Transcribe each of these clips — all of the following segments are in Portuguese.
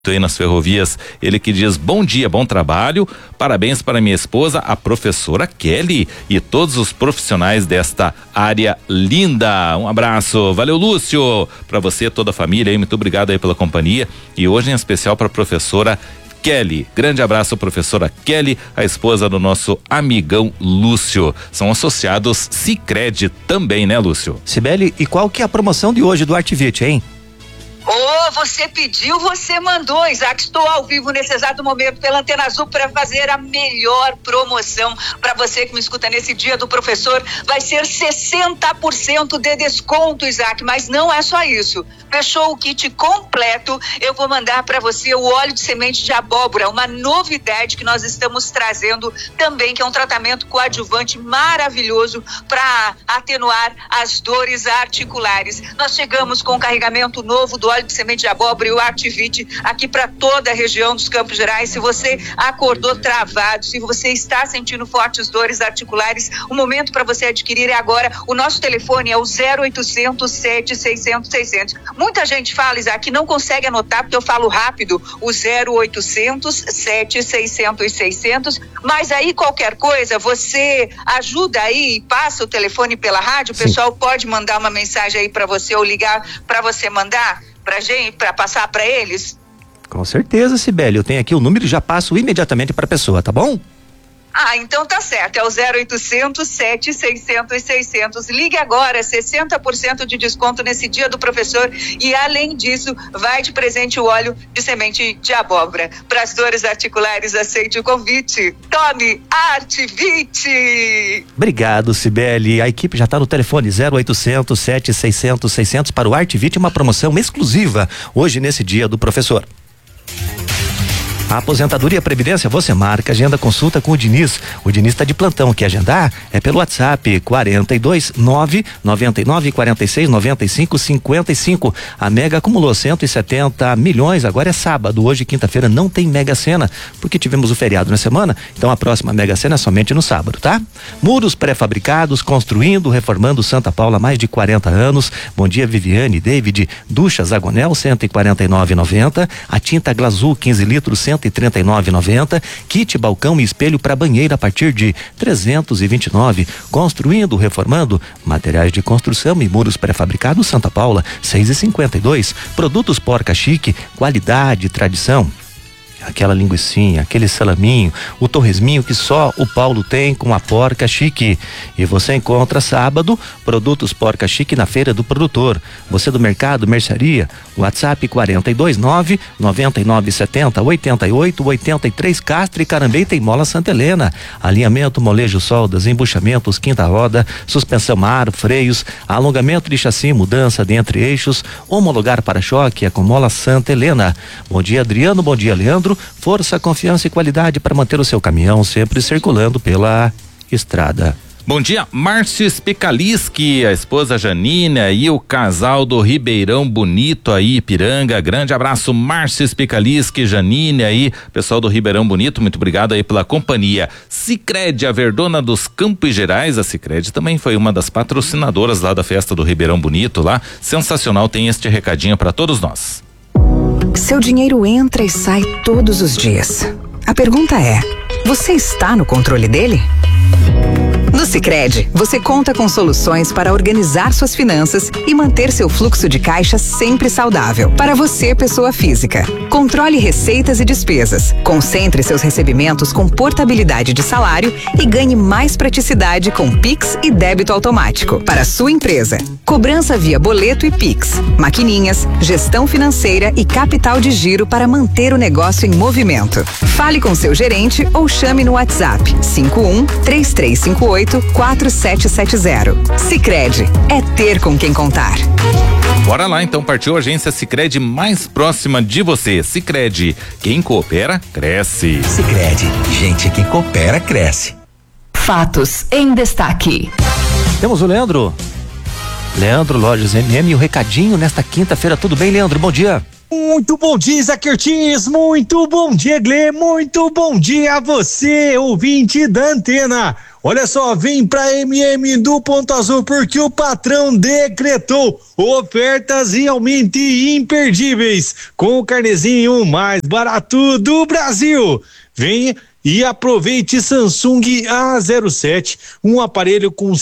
aí nas ferrovias, ele que diz: bom dia, bom trabalho, parabéns para minha esposa, a professora Kelly, e todos os profissionais desta área linda. Um abraço, valeu, Lúcio, para você, toda a família aí, muito obrigado aí pela companhia, e hoje em especial para a professora Kelly. Grande abraço, professora Kelly, a esposa do nosso amigão Lúcio. São associados Sicredi também, né, Lúcio? Cibele, e qual que é a promoção de hoje do Artvit, hein? Você pediu, você mandou, Isaac. Estou ao vivo nesse exato momento pela Antena Azul para fazer a melhor promoção para você que me escuta nesse dia do professor. Vai ser 60% de desconto, Isaac, mas não é só isso. Fechou o kit completo, eu vou mandar para você o óleo de semente de abóbora, uma novidade que nós estamos trazendo também, que é um tratamento coadjuvante maravilhoso para atenuar as dores articulares. Nós chegamos com um carregamento novo do óleo de semente de abóbora e o Artvit aqui para toda a região dos Campos Gerais. Se você acordou travado, se você está sentindo fortes dores articulares, o momento para você adquirir é agora. O nosso telefone é o 0800 700 600. Muita gente fala, Isaac, que não consegue anotar porque eu falo rápido, o 0800 700 600, mas aí qualquer coisa, você ajuda aí e passa o telefone pela rádio. O pessoal pode mandar uma mensagem aí para você ou ligar para você mandar pra gente, pra passar pra eles? Com certeza, Cibele, eu tenho aqui o número e já passo imediatamente pra pessoa, tá bom? Então tá certo, é o 0800 700 600. Ligue agora, 60% de desconto nesse dia do professor, e além disso, vai de presente o óleo de semente de abóbora. Para as dores articulares, aceite o convite. Tome Artvit! Obrigado, Cibele. A equipe já está no telefone 0800 700 600 para o Artvit, uma promoção exclusiva hoje nesse dia do professor. A aposentadoria e a previdência, você marca, agenda consulta com o Diniz. O Diniz está de plantão, quer agendar? É pelo WhatsApp 42 999 46 95 55. A Mega acumulou 170 milhões, agora é sábado, hoje quinta-feira não tem Mega Sena, porque tivemos o feriado na semana, então a próxima Mega Sena é somente no sábado, tá? Muros pré-fabricados, construindo, reformando Santa Paula há mais de 40 anos. Bom dia, Viviane, David. Duchas Agonel, 149,90. A tinta Glazul, 15 litros, 139,90. Kit balcão e espelho para banheiro a partir de 329. Construindo, reformando, materiais de construção e muros pré-fabricados Santa Paula, 6,52. Produtos Porca Chique, qualidade, tradição. Aquela linguicinha, aquele salaminho, o torresminho que só o Paulo tem com a Porca Chique. E você encontra sábado produtos Porca Chique na Feira do Produtor. Você do mercado, mercearia, WhatsApp 429 9970 88 83. Castro e Carambeí tem Mola Santa Helena. Alinhamento, molejo, soldas, embuchamentos, quinta roda, suspensão ar, freios, alongamento de chassi, mudança de entre eixos, homologar para-choque é com Mola Santa Helena. Bom dia, Adriano, bom dia, Leandro. Força, confiança e qualidade para manter o seu caminhão sempre circulando pela estrada. Bom dia, Márcio Spicaliski, a esposa Janina e o casal do Ribeirão Bonito aí, Ipiranga. Grande abraço, Márcio Spicaliski, Janine aí, pessoal do Ribeirão Bonito, muito obrigado aí pela companhia. Sicredi, a Verdona dos Campos Gerais, a Sicredi também foi uma das patrocinadoras lá da festa do Ribeirão Bonito lá. Sensacional, tem este recadinho para todos nós. Seu dinheiro entra e sai todos os dias. A pergunta é: você está no controle dele? No Sicredi, você conta com soluções para organizar suas finanças e manter seu fluxo de caixa sempre saudável. Para você, pessoa física, controle receitas e despesas, concentre seus recebimentos com portabilidade de salário e ganhe mais praticidade com Pix e débito automático. Para sua empresa, cobrança via boleto e Pix, maquininhas, gestão financeira e capital de giro para manter o negócio em movimento. Fale com seu gerente ou chame no WhatsApp 51-3358-4770. Sicredi, é ter com quem contar. Bora lá, então, partiu a agência Sicredi mais próxima de você. Sicredi, quem coopera, cresce. Sicredi, gente, quem coopera, cresce. Fatos em destaque. Temos o Leandro, Lojas MM, e o recadinho nesta quinta-feira. Tudo bem, Leandro? Bom dia. Muito bom dia, Isaac Ortiz, muito bom dia, Glê, muito bom dia a você, ouvinte da Antena. Olha só, vem pra MM do Ponto Azul, porque o patrão decretou ofertas realmente imperdíveis, com o carnezinho mais barato do Brasil. Vem e aproveite Samsung A07, um aparelho com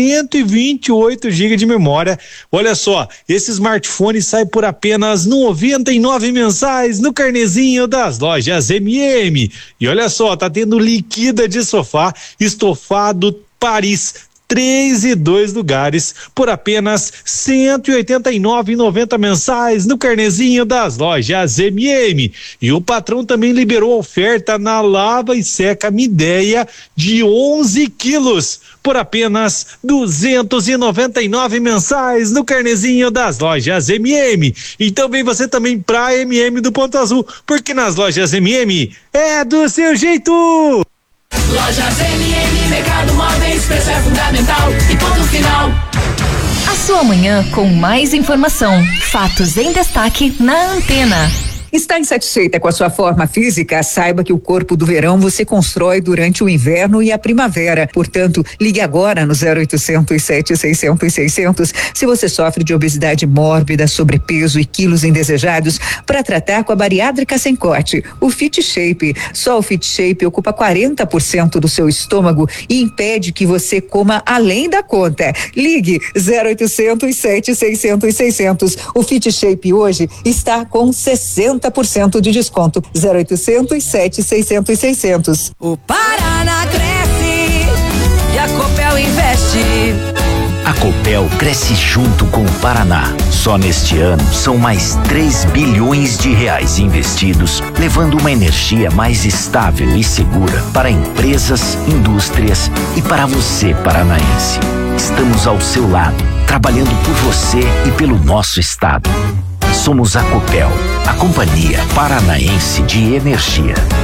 128 GB de memória. Olha só, esse smartphone sai por apenas 99 mensais no carnezinho das lojas MM. E olha só, tá tendo liquida de sofá estofado Paris, 3 e 2 lugares por apenas R$189,90 mensais no carnezinho das lojas MM. E o patrão também liberou oferta na lava e seca Midea de 11 quilos por apenas R$299 mensais no carnezinho das lojas MM. Então vem você também pra MM do Ponto Azul, porque nas lojas MM é do seu jeito. Lojas MM, Mercado Móveis, preço é fundamental e ponto final. A sua manhã com mais informação. Fatos em destaque na Antena. Está insatisfeita com a sua forma física? Saiba que o corpo do verão você constrói durante o inverno e a primavera. Portanto, ligue agora no 0800 700 600 se você sofre de obesidade mórbida, sobrepeso e quilos indesejados, para tratar com a bariátrica sem corte, o Fit Shape. Só o Fit Shape ocupa 40% do seu estômago e impede que você coma além da conta. Ligue 0800 700 600. O Fit Shape hoje está com 60% de desconto. 0800 700 600. O Paraná cresce e a Copel investe. A Copel cresce junto com o Paraná. Só neste ano são mais 3 bilhões de reais investidos, levando uma energia mais estável e segura para empresas, indústrias e para você, paranaense. Estamos ao seu lado, trabalhando por você e pelo nosso estado. Somos a Copel, a Companhia Paranaense de Energia.